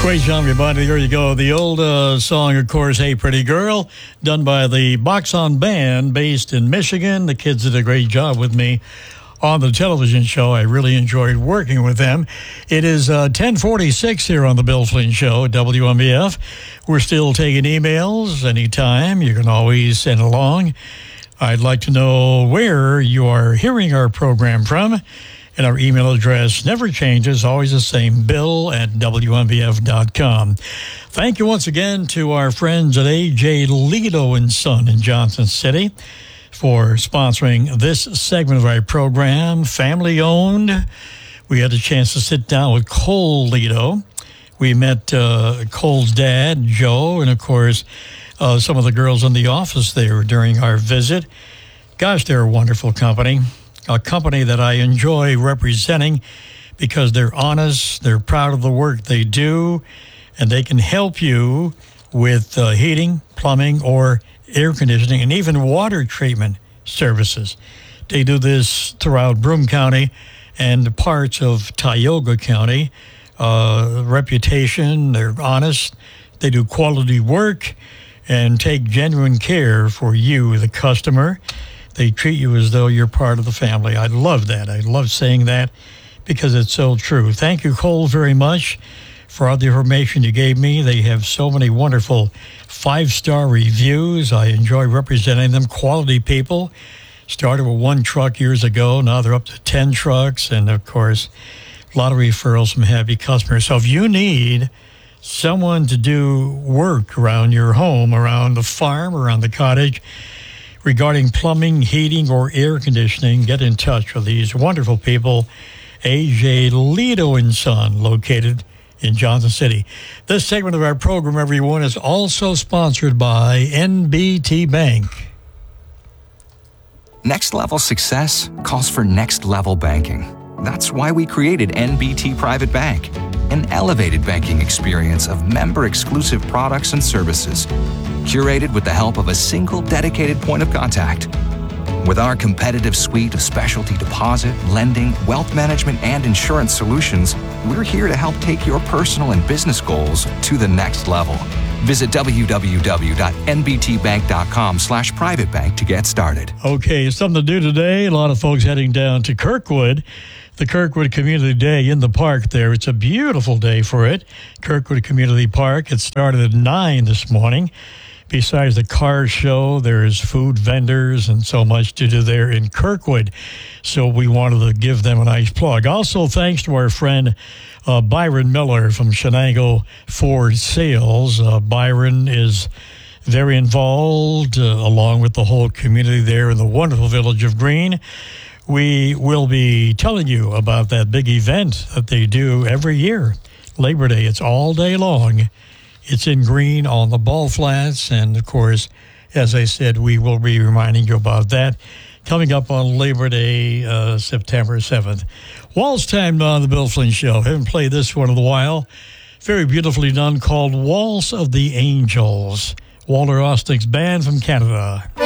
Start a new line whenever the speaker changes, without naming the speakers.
Great job, everybody. There you go. The old song, of course, Hey Pretty Girl, done by the Box On Band based in Michigan. The kids did a great job with me on the television show. I really enjoyed working with them. It is 10:46 here on the Bill Flynn Show at WMBF. We're still taking emails anytime. You can always send along. I'd like to know where you are hearing our program from. And our email address never changes, always the same, bill@WMBF.com. Thank you once again to our friends at A.J. Leto & Son in Johnson City for sponsoring this segment of our program, family-owned. We had a chance to sit down with Cole Leto. We met Cole's dad, Joe, and, of course, some of the girls in the office there during our visit. Gosh, they're a wonderful company. A company that I enjoy representing because they're honest, they're proud of the work they do, and they can help you with heating, plumbing, or air conditioning, and even water treatment services. They do this throughout Broome County and parts of Tioga County. Reputation, they're honest, they do quality work, and take genuine care for you, the customer. They treat you as though you're part of the family. I love that. I love saying that because it's so true. Thank you, Cole, very much for all the information you gave me. They have so many wonderful 5-star reviews. I enjoy representing them. Quality people. Started with 1 truck years ago. Now they're up to 10 trucks. And, of course, a lot of referrals from happy customers. So if you need someone to do work around your home, around the farm, around the cottage, regarding plumbing, heating, or air conditioning, get in touch with these wonderful people. A.J. Leto & Son, located in Johnson City. This segment of our program, everyone, is also sponsored by NBT Bank.
Next level success calls for next level banking. That's why we created NBT Private Bank, an elevated banking experience of member-exclusive products and services, curated with the help of a single dedicated point of contact. With our competitive suite of specialty deposit, lending, wealth management, and insurance solutions, we're here to help take your personal and business goals to the next level. Visit www.nbtbank.com/privatebank to get started.
Okay, something to do today. A lot of folks heading down to Kirkwood. The Kirkwood Community Day in the park there. It's a beautiful day for it. Kirkwood Community Park. It started at 9 this morning. Besides the car show, there's food vendors and so much to do there in Kirkwood. So we wanted to give them a nice plug. Also, thanks to our friend Byron Miller from Shenango Ford Sales. Byron is very involved, along with the whole community there in the wonderful village of Green. We will be telling you about that big event that they do every year, Labor Day. It's all day long. It's in Green on the ball flats. And, of course, as I said, we will be reminding you about that coming up on Labor Day, September 7th. Waltz time on the Bill Flynn Show. Haven't played this one in a while. Very beautifully done, called Waltz of the Angels. Walter Ostick's band from Canada.